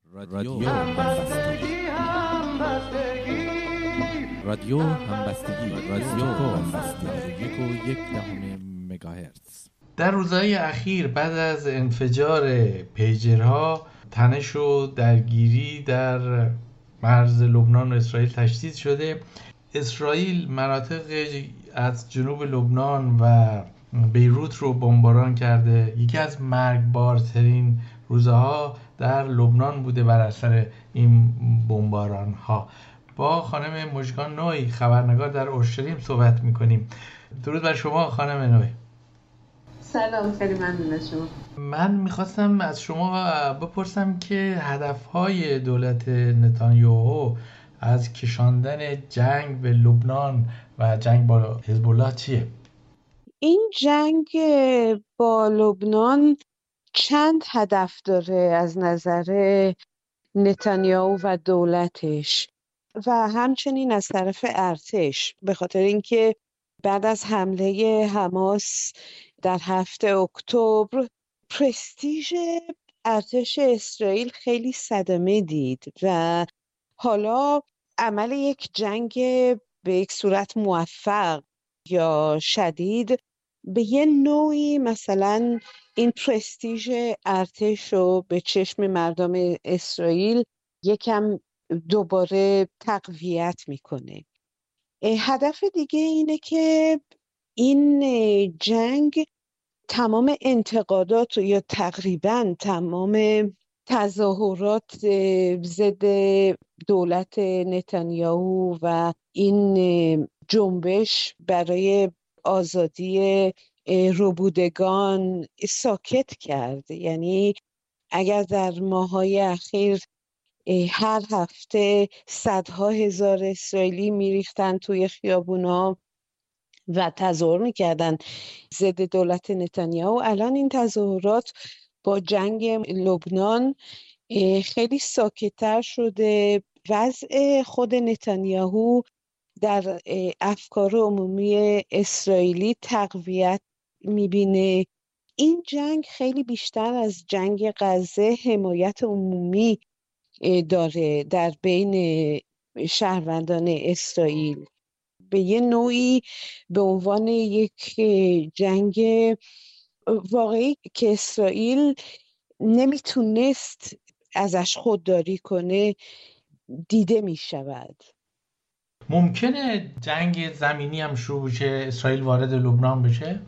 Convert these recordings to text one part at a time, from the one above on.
رادیو همبستگی رادیو همبستگی رادیو همبستگی 1.1 مگاهرتز. در روزهای اخیر بعد از انفجار پیجرها تنش و درگیری در مرز لبنان و اسرائیل تشدید شده. اسرائیل مناطق از جنوب لبنان و بیروت رو بمباران کرده. یکی از مرگبارترین روزها در لبنان بوده بر اثر این بمباران ها. با خانم مژگان نوی خبرنگار در اورشلیم صحبت میکنیم. درود بر شما خانم نوی. سلام، خیلی ممنون از شما. من میخواستم از شما بپرسم که هدفهای دولت نتانیاهو از کشاندن جنگ به لبنان و جنگ با حزب الله چیه؟ این جنگ با لبنان چند هدف داره از نظر نتانیاهو و دولتش و همچنین از طرف ارتش، به خاطر اینکه بعد از حمله حماس در 7 اکتبر پرستیژ ارتش اسرائیل خیلی صدمه دید و حالا عمل یک جنگ به یک صورت موفق یا شدید به یه نوعی مثلا این پرستیژ ارتش رو به چشم مردم اسرائیل یکم دوباره تقویت میکنه. هدف دیگه اینه که این جنگ تمام انتقادات یا تقریبا تمام تظاهرات ضد دولت نتانیاهو و این جنبش برای آزادی ربودگان ساکت کرد. یعنی اگر در ماه‌های اخیر هر هفته صدها هزار اسرائیلی میریختن توی خیابونا و تظاهر میکردن ضد دولت نتانیاهو، الان این تظاهرات با جنگ لبنان خیلی ساکت‌تر شده. وضع خود نتانیاهو در افکار عمومی اسرائیلی تقویت میبینه. این جنگ خیلی بیشتر از جنگ غزه حمایت عمومی داره در بین شهروندان اسرائیل، به یه نوعی به عنوان یک جنگ واقعی که اسرائیل نمیتونست ازش خودداری کنه دیده میشود. ممکنه جنگ زمینی هم شروع بشه، اسرائیل وارد لبنان بشه؟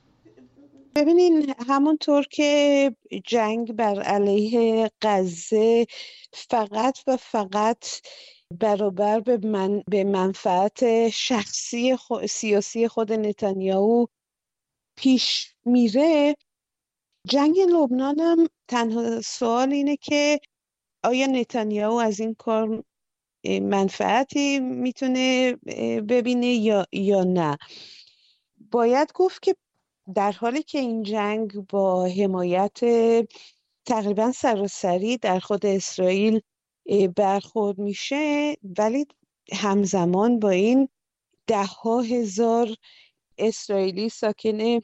ببینین، همونطور که جنگ بر علیه غزه فقط و فقط برابر به منفعت شخصی سیاسی خود نتانیاهو پیش میره، جنگ لبنان هم تنها سوال اینه که آیا نتانیاهو از این کار منفعتی میتونه ببینه یا نه. باید گفت که در حالی که این جنگ با حمایت تقریبا سراسری در خود اسرائیل برخورد میشه، ولی همزمان با این 10,000 اسرائیلی ساکن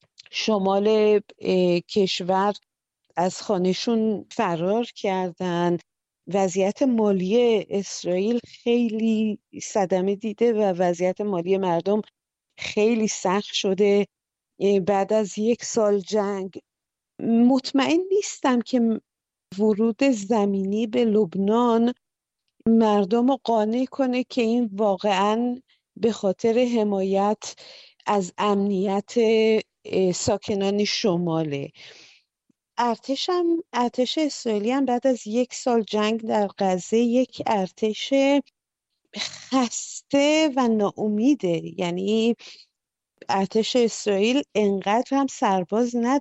شمال کشور از خانهشون فرار کردن. وضعیت مالی اسرائیل خیلی صدمه دیده و وضعیت مالی مردم خیلی سخت شده بعد از 1 سال جنگ. مطمئن نیستم که ورود زمینی به لبنان مردم رو قانع کنه که این واقعاً به خاطر حمایت از امنیت ساکنان شماله. ارتش اسرائیلی هم بعد از 1 سال جنگ در غزه یک ارتش خسته و ناامیده. یعنی ارتش اسرائیل انقدر هم سرباز